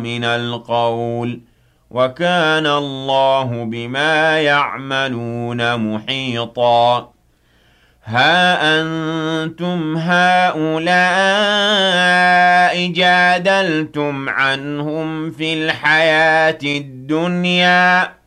من القول وكان الله بما يعملون محيطا ها أنتم هؤلاء جادلتم عنهم في الحياة الدنيا